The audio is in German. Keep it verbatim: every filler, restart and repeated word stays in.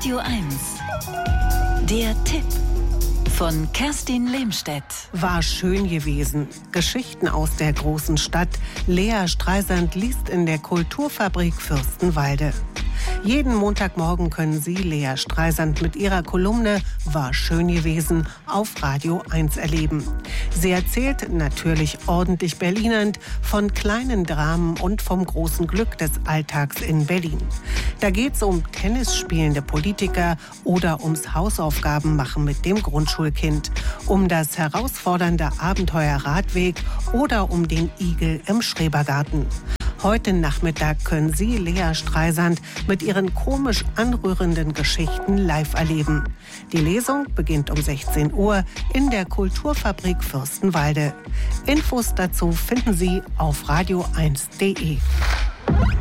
Radio eins. Der Tipp von Kerstin Lehmstedt. War schön gewesen. Geschichten aus der großen Stadt. Lea Streisand liest in der Kulturfabrik Fürstenwalde. Jeden Montagmorgen können Sie Lea Streisand mit ihrer Kolumne War schön gewesen auf Radio eins erleben. Sie erzählt, natürlich ordentlich berlinernd, von kleinen Dramen und vom großen Glück des Alltags in Berlin. Da geht's um tennisspielende Politiker oder ums Hausaufgabenmachen mit dem Grundschulkind, um das herausfordernde Abenteuer Radweg oder um den Igel im Schrebergarten. Heute Nachmittag können Sie Lea Streisand mit ihren komisch anrührenden Geschichten live erleben. Die Lesung beginnt um sechzehn Uhr in der Kulturfabrik Fürstenwalde. Infos dazu finden Sie auf radio eins punkt de.